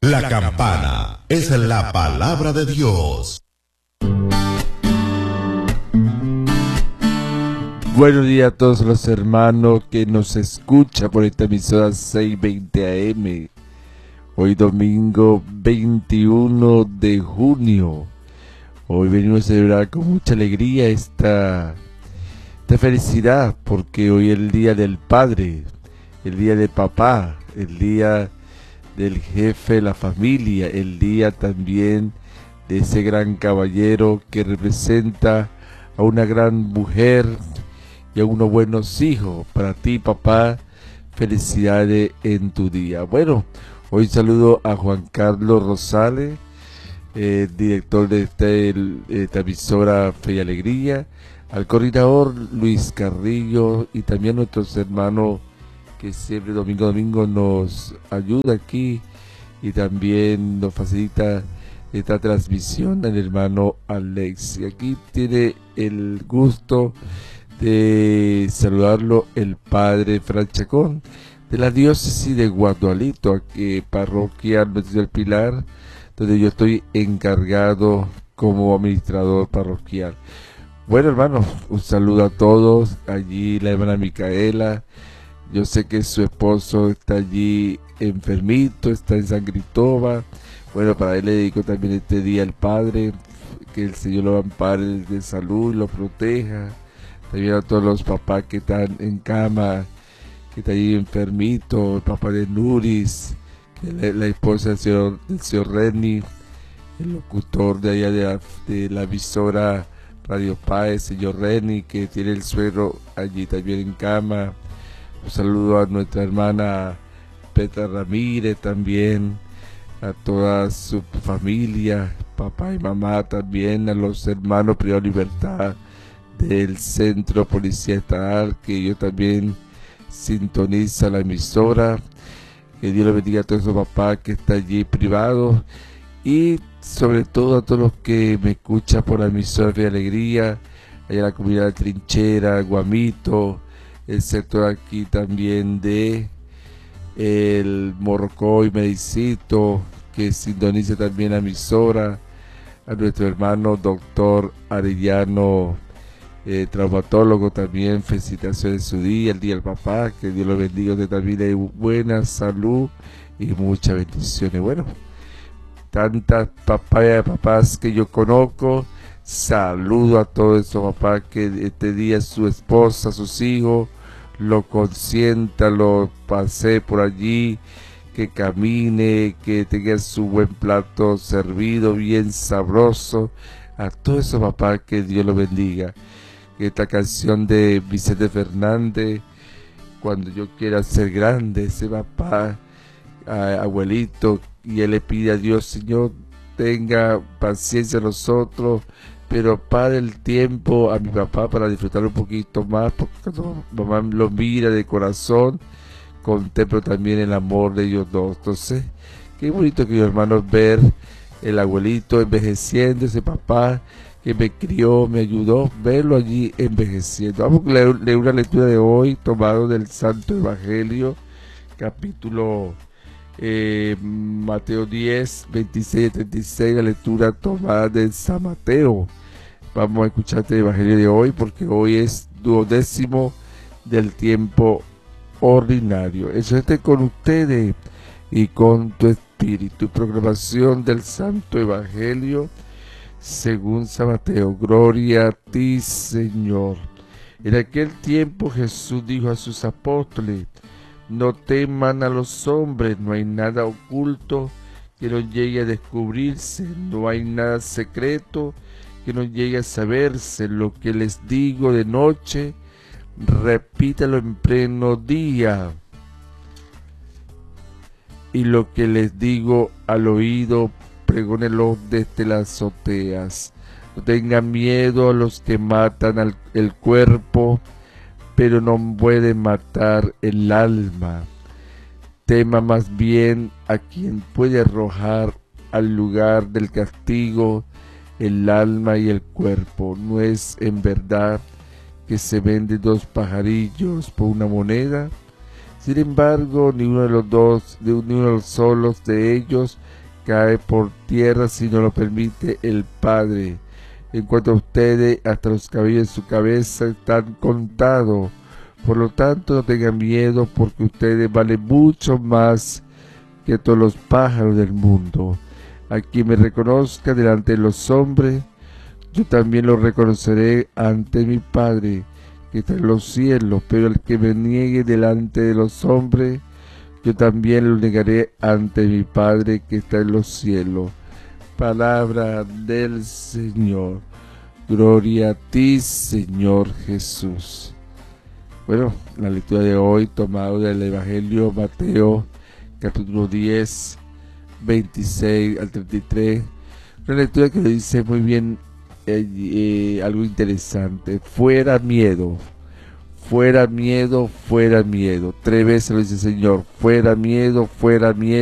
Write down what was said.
La campana es la palabra de Dios. Buenos días a todos los hermanos que nos escuchan por esta emisora 620 AM. Hoy domingo 21 de junio. Hoy venimos a celebrar con mucha alegría esta felicidad, porque hoy es el día del padre, el día de papá, el día del jefe de la familia, el día también de ese gran caballero que representa a una gran mujer y a unos buenos hijos. Para ti, papá, felicidades en tu día. Bueno, hoy saludo a Juan Carlos Rosales, director de esta emisora Fe y Alegría, al coordinador Luis Carrillo y también a nuestros hermanos que siempre domingo a domingo nos ayuda aquí y también nos facilita esta transmisión, el hermano Alex. Y aquí tiene el gusto de saludarlo el padre Fran Chacón, de la diócesis de Guadualito, aquí parroquia Nuestra del Pilar, donde yo estoy encargado como administrador parroquial. Bueno, hermanos, un saludo a todos. Allí la hermana Micaela, yo sé que su esposo está allí enfermito, está en San Cristóbal. Bueno, para él le dedico también este día al Padre, que el Señor lo ampare de salud y lo proteja. También a todos los papás que están en cama, que están allí enfermitos, el papá de Nuris, que la esposa del señor Renny, el locutor de allá de la emisora Radio Paz, el señor Renny, que tiene el suegro allí también en cama. Un saludo a nuestra hermana Petra Ramírez también, a toda su familia, papá y mamá también, a los hermanos Privado Libertad del Centro Policía Estatal, que yo también sintoniza la emisora. Que Dios le bendiga a todos esos papás que están allí privados y sobre todo a todos los que me escuchan por la emisora de Alegría, allá en la comunidad de Trinchera, Guamito, el sector aquí también de el Morrocoy, Medicito, que sintoniza también la emisora, a nuestro hermano doctor Arellano, traumatólogo también, felicitaciones en su día, el día del papá, que Dios lo bendiga, de también de buena salud y muchas bendiciones. Bueno, tantas papás que yo conozco, saludo a todos esos papás que este día su esposa, sus hijos, lo consienta, lo pase por allí, que camine, que tenga su buen plato servido, bien sabroso. A todos esos papás que Dios los bendiga. Esta canción de Vicente Fernández, cuando yo quiera ser grande, ese papá, abuelito, y él le pide a Dios, Señor, tenga paciencia a nosotros, pero para el tiempo a mi papá para disfrutar un poquito más, porque cuando mamá lo mira de corazón, contemplo también el amor de ellos dos. Entonces, qué bonito, queridos hermanos, ver el abuelito envejeciendo, ese papá que me crió, me ayudó, verlo allí envejeciendo. Vamos a leer una lectura de hoy, tomado del Santo Evangelio, capítulo Mateo 10, 26 y 36, la lectura tomada de San Mateo. Vamos a escuchar este Evangelio de hoy, porque hoy es 12º del tiempo ordinario. Eso esté con ustedes y con tu espíritu. Proclamación del Santo Evangelio según San Mateo. Gloria a ti, Señor. En aquel tiempo Jesús dijo a sus apóstoles: no teman a los hombres, no hay nada oculto que no llegue a descubrirse, no hay nada secreto que no llegue a saberse. Lo que les digo de noche, repítalo en pleno día, y lo que les digo al oído, pregónelo desde las azoteas. No tengan miedo a los que matan el cuerpo, pero no pueden matar el alma. Tema más bien a quien puede arrojar al lugar del castigo el alma y el cuerpo. ¿No es en verdad que se venden 2 pajarillos por 1 moneda? Sin embargo, ni uno de los solos de ellos cae por tierra si no lo permite el Padre. En cuanto a ustedes, hasta los cabellos de su cabeza están contados. Por lo tanto, no tengan miedo, porque ustedes valen mucho más que todos los pájaros del mundo. A quien me reconozca delante de los hombres, yo también lo reconoceré ante mi Padre que está en los cielos. Pero el que me niegue delante de los hombres, yo también lo negaré ante mi Padre que está en los cielos. Palabra del Señor. Gloria a ti, Señor Jesús. Bueno, la lectura de hoy tomado del Evangelio Mateo, capítulo 10, 26 al 33. Una lectura que le dice muy bien algo interesante. Fuera miedo, fuera miedo, fuera miedo. 3 veces lo dice el Señor. Fuera miedo, fuera miedo.